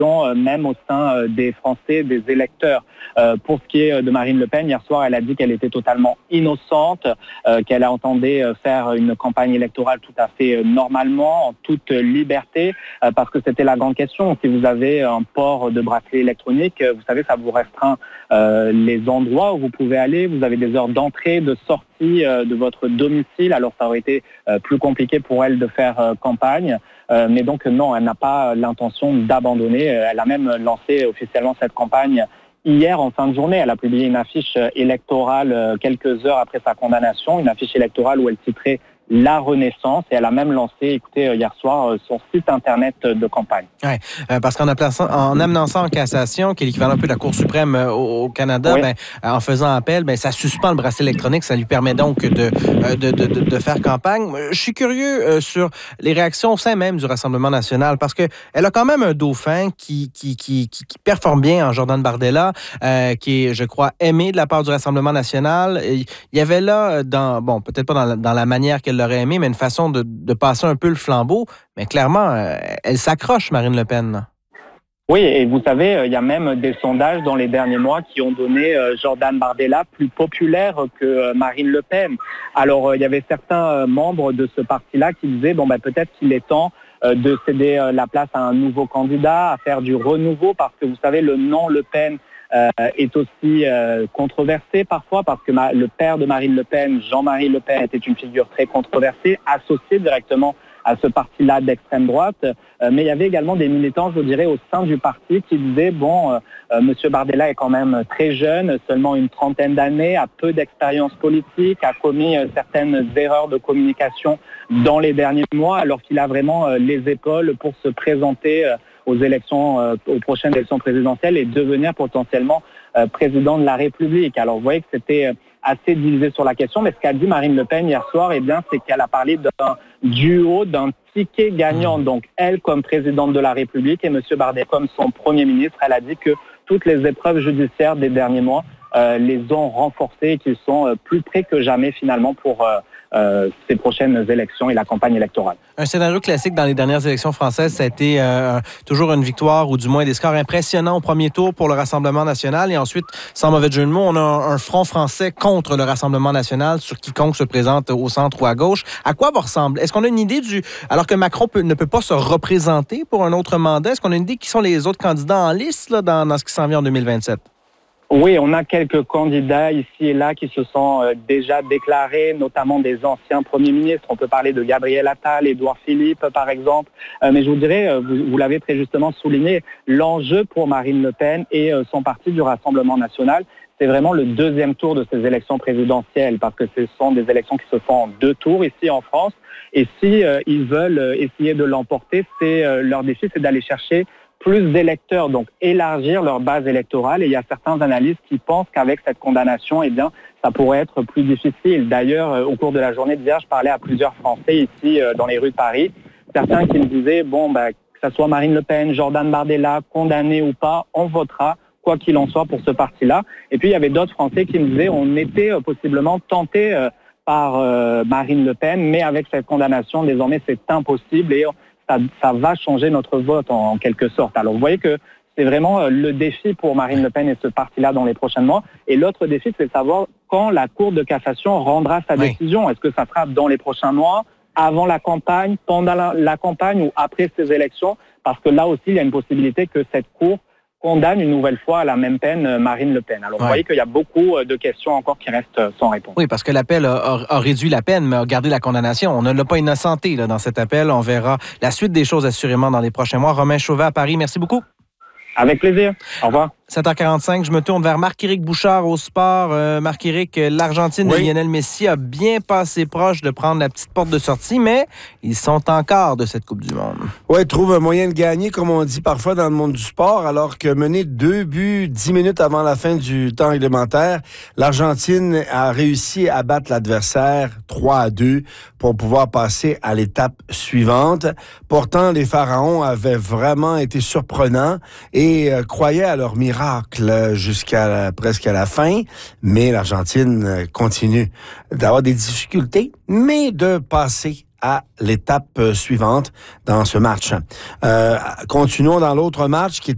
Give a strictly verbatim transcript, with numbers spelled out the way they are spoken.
euh, même au sein euh, des Français, des électeurs. Euh, pour ce qui est de Marine Le Pen, hier soir, elle a dit qu'elle était totalement innocente, euh, qu'elle entendait euh, faire une campagne électorale tout à fait euh, normalement, en toute liberté, euh, parce que c'était la grande question. Si vous avez un port de bracelet électronique, euh, vous savez, ça vous restreint euh, les endroits où vous pouvez aller. Vous avez des heures d'entrée, de sortie euh, de votre domicile. Alors, ça aurait été euh, plus compliqué pour elle de faire euh, campagne. Euh, mais donc, non, elle n'a pas l'intention d'abandonner. Elle a même lancé officiellement cette campagne hier en fin de journée. Elle a publié une affiche électorale quelques heures après sa condamnation, une affiche électorale où elle titrait La Renaissance, et elle a même lancé, écoutez, hier soir, son site internet de campagne. Oui, euh, parce qu'en appelant, en amenant ça en cassation, qui est l'équivalent un peu de la Cour suprême euh, au, au Canada, oui. ben, euh, en faisant appel, ben, ça suspend le bracelet électronique, ça lui permet donc de, euh, de, de, de, de faire campagne. Je suis curieux euh, sur les réactions au sein même du Rassemblement national, parce qu'elle a quand même un dauphin qui, qui, qui, qui, qui performe bien en Jordan Bardella, euh, qui est, je crois, aimé de la part du Rassemblement national. Il y avait là, dans, bon, peut-être pas dans la, dans la manière qu'elle l'aurait aimé, mais une façon de, de passer un peu le flambeau. Mais clairement, euh, elle s'accroche, Marine Le Pen. Oui, et vous savez, il y a même des sondages dans les derniers mois qui ont donné euh, Jordan Bardella plus populaire que euh, Marine Le Pen. Alors, euh, il y avait certains euh, membres de ce parti-là qui disaient, bon, ben, peut-être qu'il est temps euh, de céder euh, la place à un nouveau candidat, à faire du renouveau, parce que vous savez, le nom Le Pen Euh, est aussi euh, controversé parfois, parce que ma, le père de Marine Le Pen, Jean-Marie Le Pen, était une figure très controversée, associée directement à ce parti-là d'extrême droite. Euh, mais il y avait également des militants, je dirais, au sein du parti qui disaient, bon, euh, euh, M. Bardella est quand même très jeune, seulement une trentaine d'années, a peu d'expérience politique, a commis euh, certaines erreurs de communication dans les derniers mois, alors qu'il a vraiment euh, les épaules pour se présenter euh, aux élections, euh, aux prochaines élections présidentielles et devenir potentiellement euh, président de la République. Alors, vous voyez que c'était euh, assez divisé sur la question, mais ce qu'a dit Marine Le Pen hier soir, eh bien, c'est qu'elle a parlé d'un duo, d'un ticket gagnant. Donc, elle comme présidente de la République et M. Bardella comme son Premier ministre. Elle a dit que toutes les épreuves judiciaires des derniers mois euh, les ont renforcés et qu'ils sont euh, plus près que jamais, finalement, pour euh, Euh, ces prochaines élections et la campagne électorale. Un scénario classique dans les dernières élections françaises, ça a été euh, toujours une victoire ou du moins des scores impressionnants au premier tour pour le Rassemblement national et ensuite, sans mauvais jeu de mots, on a un, un front français contre le Rassemblement national sur quiconque se présente au centre ou à gauche. À quoi va ressembler? Est-ce qu'on a une idée du... Alors que Macron peut, ne peut pas se représenter pour un autre mandat, est-ce qu'on a une idée qui sont les autres candidats en liste là, dans, dans ce qui s'en vient en deux mille vingt-sept? Oui, on a quelques candidats ici et là qui se sont euh, déjà déclarés, notamment des anciens premiers ministres. On peut parler de Gabriel Attal, Édouard Philippe, par exemple. Euh, mais je vous dirais, euh, vous, vous l'avez très justement souligné, l'enjeu pour Marine Le Pen et euh, son parti du Rassemblement national, c'est vraiment le deuxième tour de ces élections présidentielles, parce que ce sont des élections qui se font en deux tours ici en France. Et si euh, ils veulent essayer de l'emporter, c'est euh, leur défi, c'est d'aller chercher plus d'électeurs, donc élargir leur base électorale. Et il y a certains analystes qui pensent qu'avec cette condamnation, eh bien, ça pourrait être plus difficile. D'ailleurs, au cours de la journée d'hier, je parlais à plusieurs Français ici dans les rues de Paris. Certains qui me disaient, bon, bah, que ce soit Marine Le Pen, Jordan Bardella, condamné ou pas, on votera, quoi qu'il en soit, pour ce parti-là. Et puis, il y avait d'autres Français qui me disaient, on était possiblement tentés par Marine Le Pen, mais avec cette condamnation, désormais, c'est impossible et Ça, ça va changer notre vote en, en quelque sorte. Alors, vous voyez que c'est vraiment euh, le défi pour Marine Le Pen et ce parti-là dans les prochains mois. Et l'autre défi, c'est de savoir quand la Cour de cassation rendra sa oui. décision. Est-ce que ça sera dans les prochains mois, avant la campagne, pendant la, la campagne ou après ces élections? Parce que là aussi, il y a une possibilité que cette Cour condamne une nouvelle fois à la même peine Marine Le Pen. Alors, ouais. vous voyez qu'il y a beaucoup de questions encore qui restent sans réponse. Oui, parce que l'appel a, a, a réduit la peine, mais a gardé la condamnation. On ne l'a pas innocenté là, dans cet appel. On verra la suite des choses assurément dans les prochains mois. Romain Chauvet à Paris, merci beaucoup. Avec plaisir. Au revoir. sept heures quarante-cinq, je me tourne vers Marc-Éric Bouchard au sport. Euh, Marc-Éric, l'Argentine oui. de Lionel Messi a bien passé proche de prendre la petite porte de sortie, mais ils sont encore de cette Coupe du Monde. Oui, trouve un moyen de gagner, comme on dit parfois dans le monde du sport, alors que mener deux buts dix minutes avant la fin du temps réglementaire, l'Argentine a réussi à battre l'adversaire trois à deux pour pouvoir passer à l'étape suivante. Pourtant, les Pharaons avaient vraiment été surprenants et euh, croyaient à leur miracle jusqu'à la, presque à la fin, mais l'Argentine continue d'avoir des difficultés, mais de passer à l'étape suivante dans ce match. Euh, continuons dans l'autre match qui était